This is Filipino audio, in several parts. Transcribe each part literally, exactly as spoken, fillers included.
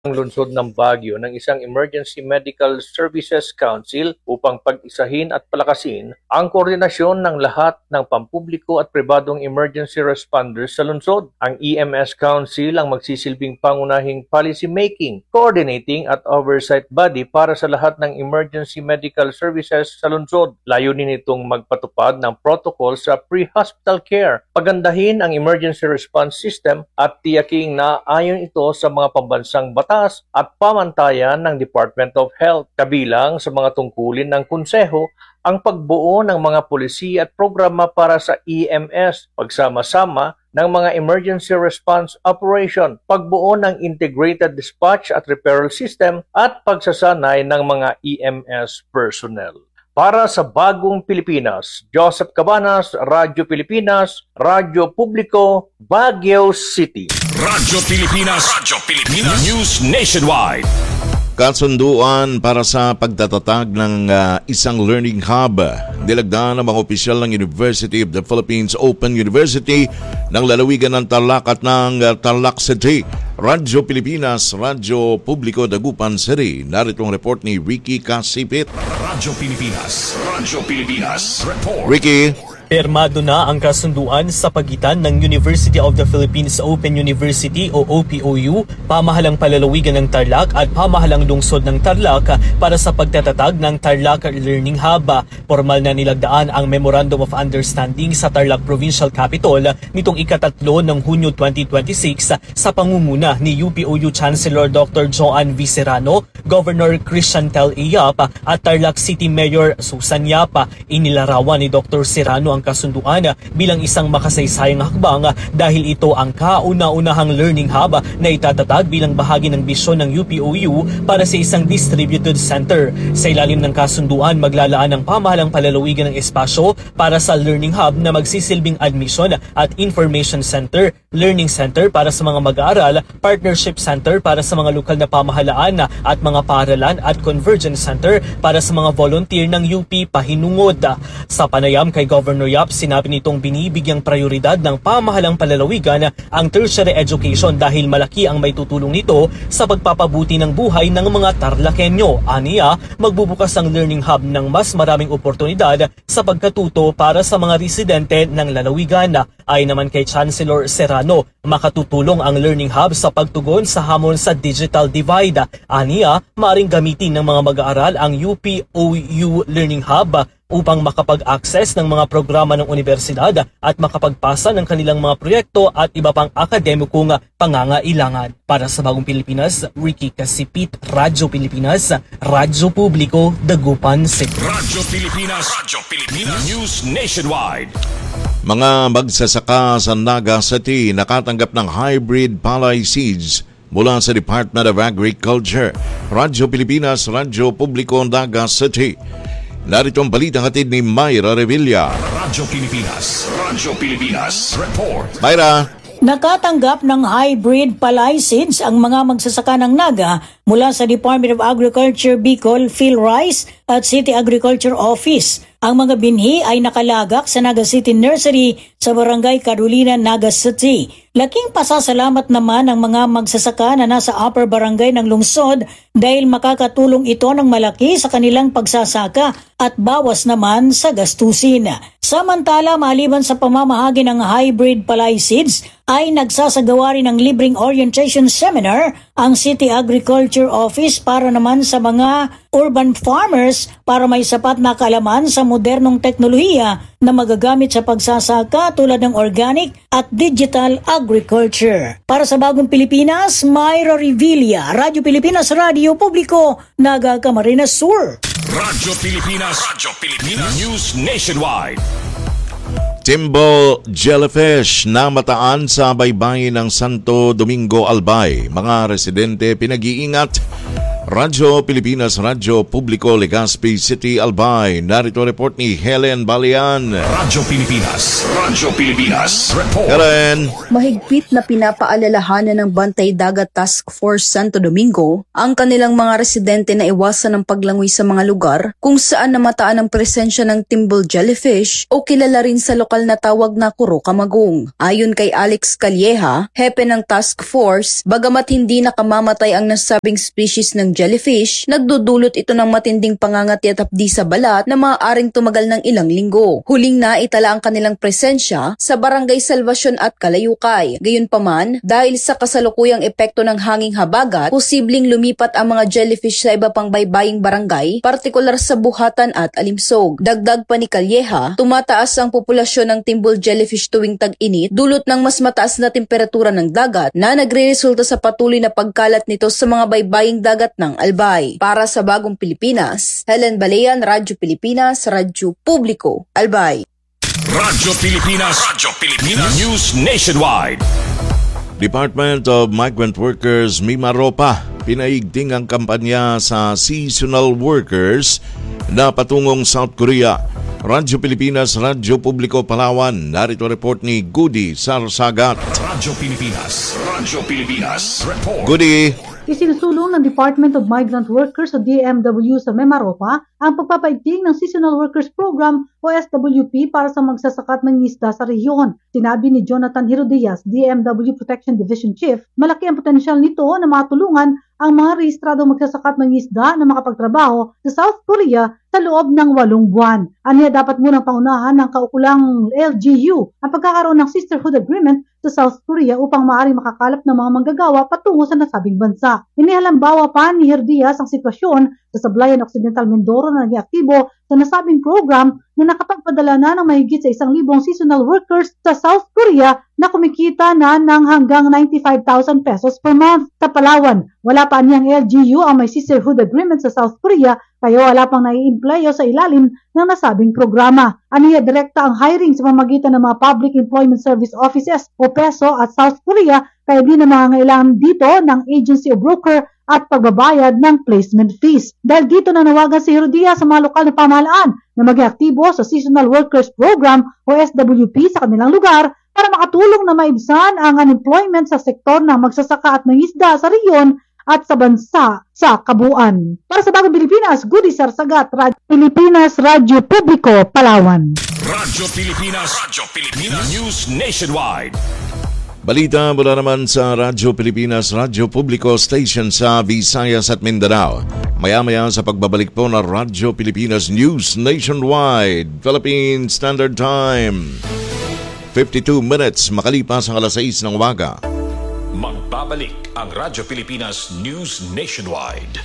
ng lungsod ng Baguio ng isang Emergency Medical Services Council upang pag-isahin at palakasin ang koordinasyon ng lahat ng pampubliko at pribadong emergency responders sa lungsod. Ang E M S Council ang magsisilbing pangunahing policy making, coordinating at oversight body para sa lahat ng emergency medical services sa lungsod. Layunin nitong magpatupad ng protocol sa pre-hospital care, pagandahin ang emergency response system at tiyaking na ayon ito sa mga pambansang batas at pamantayan ng Department of Health. Kabilang sa mga tungkulin ng konseho ang pagbuo ng mga polisi at programa para sa E M S, pagsama-sama ng mga emergency response operation, pagbuo ng integrated dispatch at referral system at pagsasanay ng mga E M S personnel. Para sa Bagong Pilipinas, Joseph Cabanas, Radyo Pilipinas, Radyo Publiko, Baguio City. Radyo Pilipinas, Radyo Pilipinas, News Nationwide. Kasunduan para sa pagtatatag ng uh, isang learning hub. Nilagda ng mga opisyal ng University of the Philippines Open University ng lalawigan ng Tarlac at ng uh, Tarlac City. Radyo Pilipinas, Radyo Publiko, Dagupan City. Narito ang report ni Ricky Kasipit. Radyo Pilipinas, Radyo Pilipinas, report. Ricky. Pirmado na ang kasunduan sa pagitan ng University of the Philippines Open University o O P O U, pamahalang palalawigan ng Tarlac at pamahalang lungsod ng Tarlac para sa pagtatatag ng Tarlac Learning Hub. Formal na nilagdaan ang Memorandum of Understanding sa Tarlac Provincial Capitol nitong ikatatlo ng Hunyo twenty twenty-six sa pangunguna ni U P O U Chancellor Doctor Joan V. Serrano, Governor Christian Tel Iyap at Tarlac City Mayor Susan Yap. Inilarawan ni Doctor Serrano ang kasunduan bilang isang makasaysayang hakbang dahil ito ang kauna-unahang learning hub na itatatag bilang bahagi ng bisyon ng U P O U para sa isang distributed center. Sa ilalim ng kasunduan, maglalaan ng pamahalang palalawigan ng espasyo para sa learning hub na magsisilbing admission at information center, learning center para sa mga mag-aaral, partnership center para sa mga lokal na pamahalaan at mga paaralan at convergence center para sa mga volunteer ng U P pahinungod. Sa panayam kay Governor Yap, sinabi nitong binibigyang prioridad ng pamahalang palalawigan ang tertiary education dahil malaki ang may tutulong nito sa pagpapabuti ng buhay ng mga Tarlakenyo. Aniya, magbubukas ang learning hub ng mas maraming oportunidad sa pagkatuto para sa mga residente ng lalawigan. Ay naman kay Chancellor Serrano, makatutulong ang learning hub sa pagtugon sa hamon sa digital divide. Aniya, maaaring gamitin ng mga mag-aaral ang U P O U Learning Hub upang makapag-access ng mga programa ng universidad at makapagpasa ng kanilang mga proyekto at iba pang akademikong pangangailangan. Para sa Bagong Pilipinas, Ricky Kasipit, Radyo Pilipinas, Radyo Publiko, Dagupan City. Radyo Pilipinas, Radyo Pilipinas, News Nationwide. Mga magsasaka sa Naga City nakatanggap ng hybrid palay seeds mula sa Department of Agriculture. Radyo Pilipinas, Radyo Publiko, Naga City. Narito ang balitang hatid ni Mayra Revilla. Radyo Pilipinas, Radyo Pilipinas, report. Mayra. Nakatanggap ng hybrid palay seeds ang mga magsasaka ng Naga mula sa Department of Agriculture Bicol, PhilRice at City Agriculture Office. Ang mga binhi ay nakalagak sa Naga City Nursery sa Barangay Carolina, Naga City. Laking pasasalamat naman ang mga magsasaka na nasa upper barangay ng lungsod dahil makakatulong ito ng malaki sa kanilang pagsasaka at bawas naman sa gastusin. Samantala, maliban sa pamamahagi ng hybrid palay seeds, ay nagsasagawa rin ng libreng orientation seminar ang City Agriculture Office para naman sa mga urban farmers para may sapat na kaalaman sa modernong teknolohiya na magagamit sa pagsasaka tulad ng organic at digital agriculture. Para sa Bagong Pilipinas, Mayra Revilla, Radyo Pilipinas, Radyo Publiko, Naga Camarines Sur. Radyo Pilipinas, Radyo Pilipinas, News Nationwide. Timbo jellyfish na mataan sa baybayin ng Santo Domingo, Albay. Mga residente pinag-iingat Radyo Pilipinas, Radyo Publiko, Legazpi City, Albay. Narito report ni Helen Balian. Radyo Pilipinas, Radyo Pilipinas, report. Helen. Mahigpit na pinapaalalahanan ng Bantay Dagat Task Force Santo Domingo ang kanilang mga residente na iwasan ng paglangoy sa mga lugar kung saan namataan ang presensya ng thimble jellyfish o kilala rin sa lokal na tawag na kuro kamagong. Ayon kay Alex Calleja, hepe ng task force, bagamat hindi nakamamatay ang nasabing species ng jellyfish, nagdudulot ito ng matinding pangangati at hapdi sa balat na maaaring tumagal ng ilang linggo. Huling na itala ang kanilang presensya sa Barangay Salvacion at Kalayukay. Gayunpaman, dahil sa kasalukuyang epekto ng hanging habagat, posibleng lumipat ang mga jellyfish sa iba pang baybaying barangay, partikular sa Buhatan at Alimsog. Dagdag pa ni Calleja, tumataas ang populasyon ng thimble jellyfish tuwing tag-init, dulot ng mas mataas na temperatura ng dagat na nagre-resulta sa patuloy na pagkalat nito sa mga baybaying dagat ng Albay. Para sa Bagong Pilipinas, Helen Balian, Radyo Pilipinas, Radyo Publiko, Albay. Radyo Pilipinas, Radyo Pilipinas, News Nationwide. Department of Migrant Workers Mimaropa, pinaigting ang kampanya sa seasonal workers na patungong South Korea. Radyo Pilipinas, Radyo Publiko, Palawan. Narito report ni Goody Sarsagat. Radyo Pilipinas, Radyo Pilipinas, report. Goody. Isinusulong ng Department of Migrant Workers o D M W sa Mimaropa ang pagpapaigting ng Seasonal Workers Program o S W P para sa magsasakat ng isda sa rehiyon. Sinabi ni Jonathan Herodias, D M W Protection Division Chief, malaki ang potensyal nito na matulungan ang mga rehistradong magsasakat ng isda na makapagtrabaho sa South Korea sa loob ng walong buwan. Aniya dapat munang pangunahan ng kaukulang L G U ang pagkakaroon ng Sisterhood Agreement sa South Korea upang maaaring makakalap ng mga manggagawa patungo sa nasabing bansa. Inihalimbawa pa ni Herdias ang sitwasyon sa Sablayan Occidental Mindoro na naging aktibo sa nasabing program na nakapagpadala na ng mahigit sa isang libong seasonal workers sa South Korea na kumikita na ng hanggang ninety-five thousand pesos per month. Sa Palawan, wala pa niyang L G U ang may sisterhood agreement sa South Korea kaya wala pang nai-employo sa ilalim ng nasabing programa. Aniya direkta ang hiring sa pamamagitan ng mga Public Employment Service Offices o PESO at South Korea kaya di na mangangailangan dito ng agency o broker at pagbabayad ng placement fees. Dahil dito nanawagan si Herodias sa mga lokal na pamahalaan na maging aktibo sa Seasonal Workers Program o S W P sa kanilang lugar para makatulong na maibsan ang unemployment sa sektor ng magsasaka at mangisda sa rehiyon at sa bansa sa kabuuan. Para sa Bagong Pilipinas, Goody Sarsagat, Radyo Pilipinas, Radyo Publiko, Palawan. Radyo Pilipinas, Radyo Pilipinas, News Nationwide. Balita mula naman sa Radyo Pilipinas, Radyo Publiko Station sa Visayas at Mindanao. Maya-maya sa pagbabalik po ng Radyo Pilipinas News Nationwide, Philippine Standard Time. fifty-two minutes makalipas ang alas sais ng umaga. Magbabalik ang Radyo Pilipinas News Nationwide.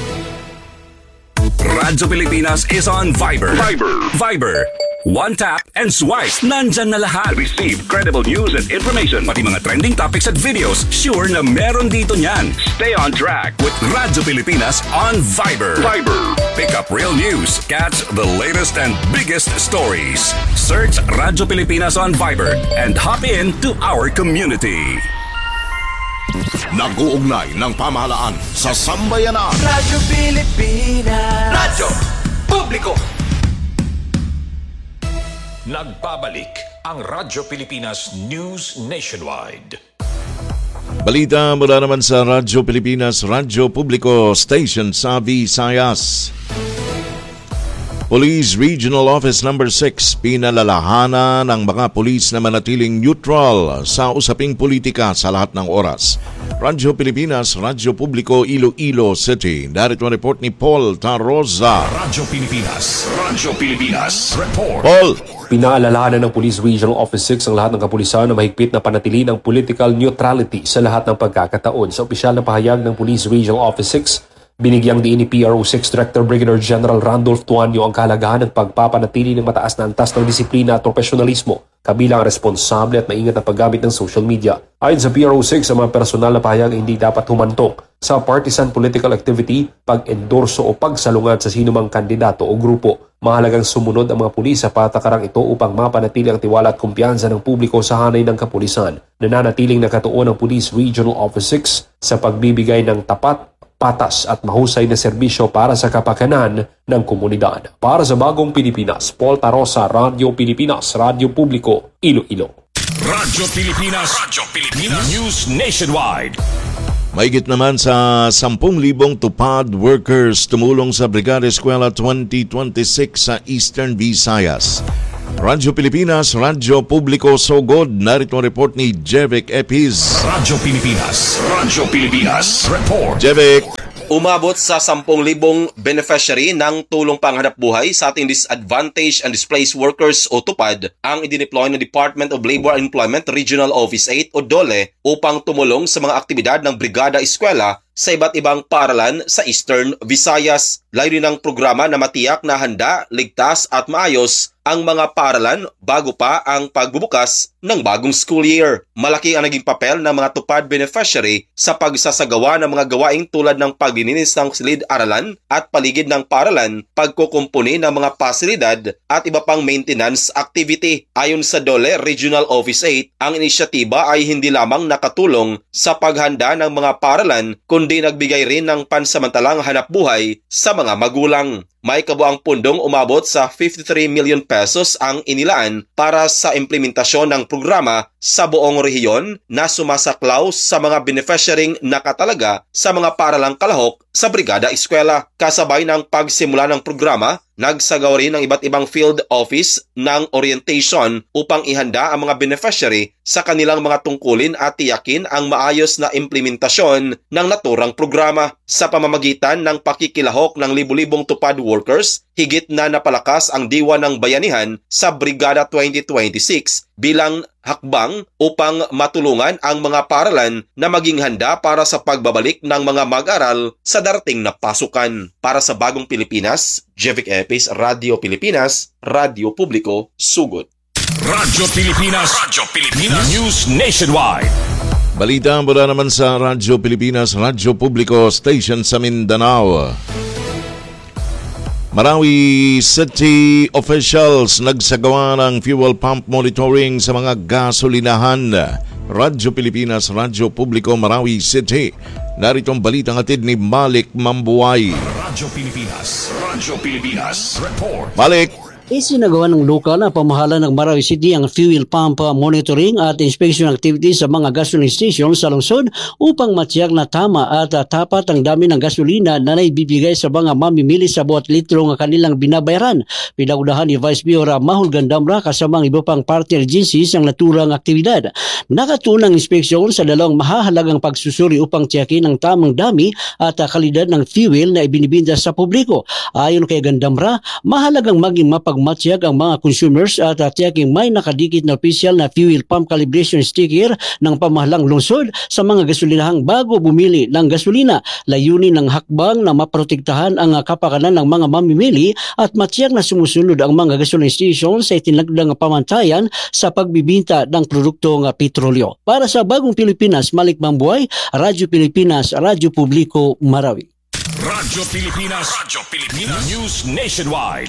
Radyo Pilipinas is on Viber. Viber. Viber. One tap and swipe. Nandyan na lahat. Receive credible news and information. Pati mga trending topics at videos. Sure na meron dito niyan. Stay on track with Radyo Pilipinas on Viber. Viber. Pick up real news. Catch the latest and biggest stories. Search Radyo Pilipinas on Viber and hop in to our community. Nag-uugnay ng pamahalaan sa sambayanan. Radyo Pilipinas. Radyo Publiko. Nagbabalik ang Radyo Pilipinas News Nationwide. Balita mula naman sa Radyo Pilipinas, Radyo Publiko Station sa Visayas. Police Regional Office number six, pinalalahanan ng mga pulis na manatiling neutral sa usaping politika sa lahat ng oras. Radyo Pilipinas, Radyo Publiko, Iloilo City. Narito ang report ni Paul Taroza. Radyo Pilipinas, Radyo Pilipinas, report. Paul. Pinaalalahanan ng Police Regional Office six ang lahat ng kapulisan na mahigpit na panatili ng political neutrality sa lahat ng pagkakataon. Sa opisyal na pahayag ng Police Regional Office six, binigyang diin ni P R O six Director Brigadier General Randolph Tuanyo ang kahalagahan ng pagpapanatili ng mataas na antas ng disiplina at profesionalismo, kabilang responsable at maingat na paggamit ng social media. Ayon sa P R O six, ang mga personal na pahayag hindi dapat humantong sa partisan political activity, pag-endorso o pagsalungat sa sinumang kandidato o grupo. Mahalagang sumunod ang mga pulis sa patakarang ito upang mapanatili ang tiwala at kumpiyansa ng publiko sa hanay ng kapulisan. Nananatiling nakatuon ang Police Regional Office six sa pagbibigay ng tapat, patas at mahusay na serbisyo para sa kapakanan ng komunidad. Para sa Bagong Pilipinas, Paul Tarosa, Radyo Pilipinas, Radyo Publiko, Iloilo. Radyo Pilipinas, Radyo Pilipinas, News Nationwide. Mahigit naman sa sampung libong tupad workers tumulong sa Brigada Eskwela twenty twenty-six sa Eastern Visayas. Radyo Pilipinas, Radyo Publiko, Sogod. Narito ang report ni Jevic Epiz. Radyo Pilipinas, Radyo Pilipinas, report. Jevic. Umabot sa sampung libong beneficiary ng tulong panghanap buhay sa ating Disadvantaged and Displaced Workers o TUPAD ang idineploy ng Department of Labor and Employment Regional Office eight o DOLE upang tumulong sa mga aktibidad ng Brigada Eskwela sa iba't ibang paaralan sa Eastern Visayas. Layunin ng programa na matiyak na handa, ligtas at maayos ang mga paaralan bago pa ang pagbubukas ng bagong school year. Malaki ang naging papel ng mga TUPAD beneficiary sa pagsasagawa ng mga gawaing tulad ng paglilinis ng silid-aralan at paligid ng paaralan, pagkukumpuni ng mga pasilidad at iba pang maintenance activity. Ayon sa DOLE Regional Office eight, ang inisyatiba ay hindi lamang nakatulong sa paghanda ng mga paaralan kundi nagbigay rin ng pansamantalang hanapbuhay sa mga magulang. May kabuang pundong umabot sa fifty-three million pesos ang inilaan para sa implementasyon ng programa sa buong rehiyon na sumasaklaw sa mga beneficiarying nakatalaga sa mga paaralang kalahok sa Brigada Eskwela. Kasabay ng pagsimula ng programa, nagsagawa rin ng iba't ibang field office ng orientation upang ihanda ang mga beneficiary sa kanilang mga tungkulin at tiyakin ang maayos na implementasyon ng naturang programa. Sa pamamagitan ng pakikilahok ng libu-libong TUPAD workers, higit na napalakas ang diwa ng bayanihan sa Brigada twenty twenty-six bilang hakbang upang matulungan ang mga paaralan na maging handa para sa pagbabalik ng mga mag-aral sa darating na pasukan. Para sa Bagong Pilipinas, Jevic Epiz, Radyo Pilipinas, Radyo Publiko, Sugod. Radyo Pilipinas, Radyo Pilipinas, News Nationwide. Balita mula naman sa Radyo Pilipinas, Radyo Publiko, Station sa Mindanao. Marawi City officials nagsagawa ng fuel pump monitoring sa mga gasolinahan. Radyo Pilipinas, Radyo Publiko, Marawi City. Narito ang balitang hatid ni Malik Mambuay. Radyo Pilipinas, Radyo Pilipinas, report. Malik. Isinagawa ng lokal na pamahalaan ng Marawi City ang fuel pump monitoring at inspection activities sa mga gasoline stations sa lungsod upang matiyak na tama at tapat ang dami ng gasolina na naibibigay sa mga mamimili sa bawat litro ng kanilang binabayaran. Pinaunahan ni Vice Mayor Mahul Gandamra kasama ang iba pang party agencies ang naturang aktibidad. Nakatunang inspeksyon sa dalawang mahahalagang pagsusuri upang tiyakin ang tamang dami at kalidad ng fuel na ibinibinta sa publiko. Ayon kay Gandamra, mahalagang maging mapag matiyag ang mga consumers at tiyaking may nakadikit na official na fuel pump calibration sticker ng pamahalang lungsod sa mga gasolinahang bago bumili ng gasolina. Layunin ng hakbang na maprotektahan ang kapakanan ng mga mamimili at matiyak na sumusunod ang mga gasoline station sa itinagdang pamantayan sa pagbibinta ng produktong petrolyo. Para sa Bagong Pilipinas, Malik Mambuay, Radyo Pilipinas, Radyo Publiko, Marawi. Radyo Pilipinas, Radyo Pilipinas, News Nationwide.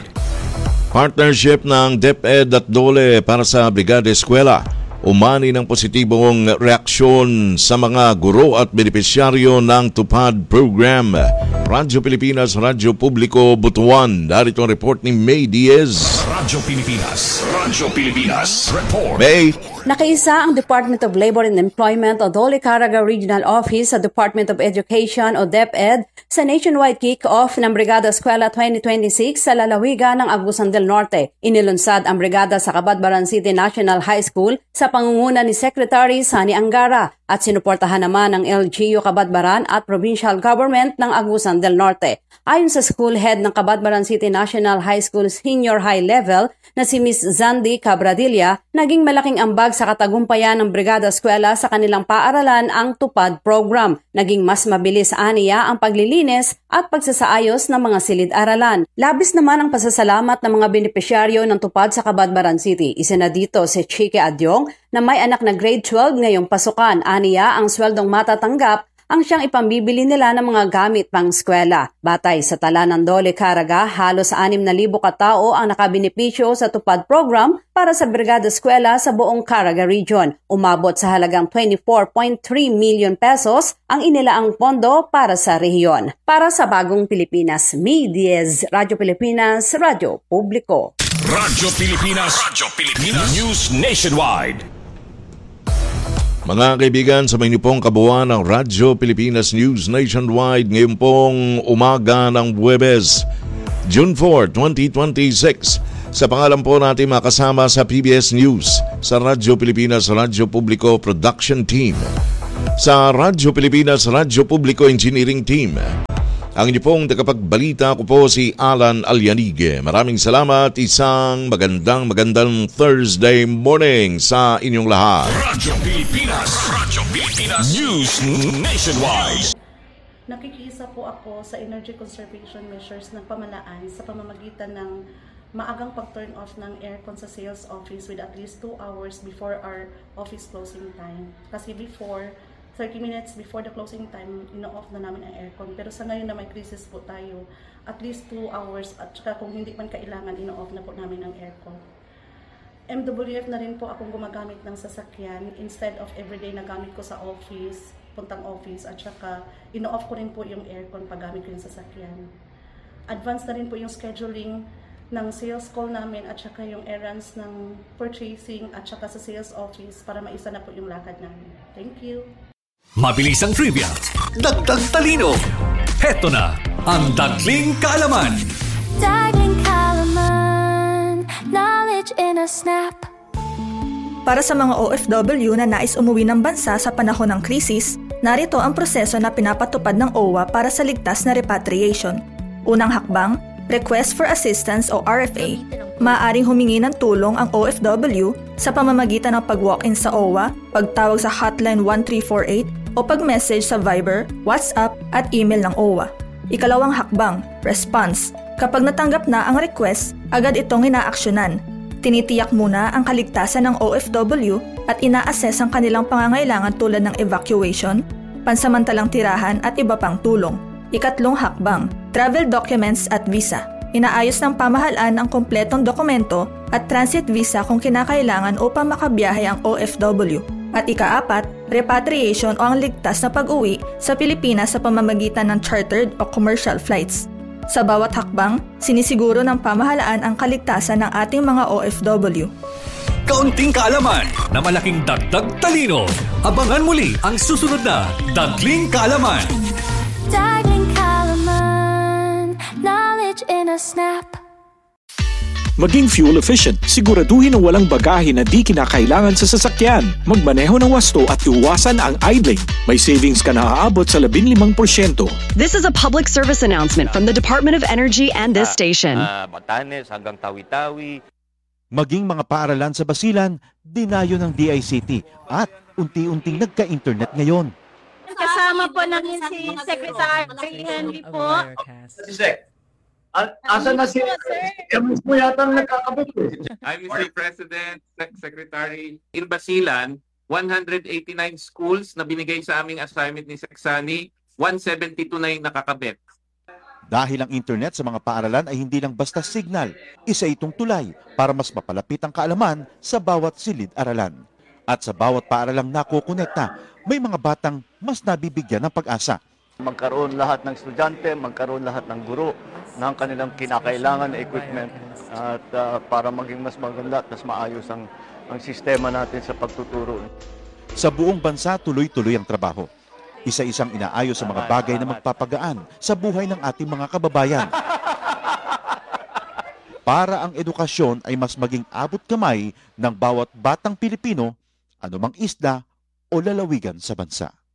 Partnership ng DepEd at DOLE para sa Brigada Eskwela. Umani ng positibong reaksyon sa mga guro at benepisyaryo ng TUPAD program. Radyo Pilipinas, Radyo Publiko, Butuan. Darito ang report ni May Diaz. Radyo Pilipinas, Radyo Pilipinas, report. May. Nakaisa ang Department of Labor and Employment o DOLE Caraga Regional Office sa Department of Education o DepEd sa nationwide kick-off ng Brigada Eskwela twenty twenty-six sa lalawigan ng Agusan del Norte. Inilunsad ang brigada sa Cabadbaran City National High School sa pangunguna ni Secretary Sani Angara at sinuportahan naman ng L G U Cabadbaran at Provincial Government ng Agusan del Norte. Ayon sa school head ng Cabadbaran City National High School Senior High Level na si Miss Zandy Cabradilla, naging malaking ambag sa katagumpayan ng Brigada Eskwela sa kanilang paaralan ang TUPAD program. Naging mas mabilis aniya ang paglilinis at pagsasaayos ng mga silid-aralan. Labis naman ang pasasalamat ng mga benepisyaryo ng TUPAD sa Cabadbaran City. Isa na dito si Chike Adyong na may anak na grade twelve ngayong pasukan. Aniya ang sweldong matatanggap ang siyang ipambibili nila ng mga gamit pang eskwela. Batay sa tala ng Dole Caraga, halos anim na libo katao ang nakabenepisyo sa tupad program para sa Brigada Eskwela sa buong Caraga Region. Umabot sa halagang twenty-four point three million pesos ang inilaang pondo para sa rehiyon. Para sa Bagong Pilipinas, Medias, Radyo Pilipinas, Radyo Publiko. Radyo Pilipinas, Radyo Pilipinas, News Nationwide. Mga kaibigan, sa may pong kabuuan ng Radyo Pilipinas News Nationwide ngayon pong umaga ng Huwebes, June fourth, twenty twenty-six. Sa pangalan po natin makasama sa P B S News, sa Radyo Pilipinas Radyo Publiko Production Team, sa Radyo Pilipinas Radyo Publiko Engineering Team. Ang inyo pong tagapagbalita ko po si Alan Alianigue. Maraming salamat. Isang magandang magandang Thursday morning sa inyong lahat. Radyo Pilipinas, Radyo Pilipinas News Nationwide. Nakikisa po ako sa energy conservation measures ng pamahalaan sa pamamagitan ng maagang pag-turn off ng aircon sa sales office with at least two hours before our office closing time. Kasi before, thirty minutes before the closing time, ino-off na namin ang aircon. Pero sa ngayon na may crisis po tayo, at least two hours at saka kung hindi man kailangan, ino-off na po namin ang aircon. M W F na rin po akong gumagamit ng sasakyan instead of everyday na gamit ko sa office, puntang office, at saka ino-off ko rin po yung aircon pag gamit ko yung sasakyan. Advance na rin po yung scheduling ng sales call namin at saka yung errands ng purchasing at saka sa sales office para maisa na po yung lakad namin. Thank you! Mabilis ang trivia, dagdag talino. Heto na ang Dagling Kaalaman. Dagling Kaalaman, knowledge in a snap. Para sa mga O F W na nais umuwi ng bansa sa panahon ng krisis, narito ang proseso na pinapatupad ng O W A para sa ligtas na repatriation. Unang hakbang, Request for Assistance o R F A. Maaaring humingi ng tulong ang O F W sa pamamagitan ng pag-walk-in sa O W A, pagtawag sa hotline one three four eight o pag-message sa Viber, WhatsApp at email ng O W A. Ikalawang hakbang, Response. Kapag natanggap na ang request, agad itong inaaksyonan. Tinitiyak muna ang kaligtasan ng O F W at ina-assess ang kanilang pangangailangan tulad ng evacuation, pansamantalang tirahan at iba pang tulong. Ikatlong hakbang, Travel Documents at Visa. Inaayos ng pamahalaan ang kompletong dokumento at transit visa kung kinakailangan upang makabiyahe ang O F W. At ikaapat, repatriation o ang ligtas na pag-uwi sa Pilipinas sa pamamagitan ng chartered o commercial flights. Sa bawat hakbang, sinisiguro ng pamahalaan ang kaligtasan ng ating mga O F W. Kaunting kaalaman na malaking dagdag talino. Abangan muli ang susunod na Dagling Kaalaman. Dagling Kaalaman, knowledge in a snap. Maging fuel efficient, siguraduhin na walang bagahe na di kinakailangan sa sasakyan. Magmaneho ng wasto at iwasan ang idling. May savings ka na aabot sa labinlimang porsyento. This is a public service announcement from the Department of Energy and this station. Uh, Batanes hanggang Tawi-Tawi. Maging mga paaralan sa Basilan, dinayo ng D I C T at unti-unting nagka-internet ngayon. Kasama po namin si Secretary Henry po. Sec, asan na si Emis mo yata ang nakakabit eh. I'm Mister President, Secretary. In Basilan, one hundred eighty-nine schools na binigay sa aming assignment ni Seksani, one seventy-two na yung nakakabit. Dahil ang internet sa mga paaralan ay hindi lang basta signal, isa itong tulay para mas mapalapit ang kaalaman sa bawat silid-aralan. At sa bawat paaralang nakukonekta, may mga batang mas nabibigyan ng pag-asa. Magkaroon lahat ng estudyante, magkaroon lahat ng guro ng kanilang kinakailangan na equipment at uh, para maging mas maganda at mas maayos ang, ang sistema natin sa pagtuturo. Sa buong bansa, tuloy-tuloy ang trabaho. Isa-isang inaayos sa mga bagay na magpapagaan sa buhay ng ating mga kababayan. Para ang edukasyon ay mas maging abot kamay ng bawat batang Pilipino, anumang isla o lalawigan sa bansa.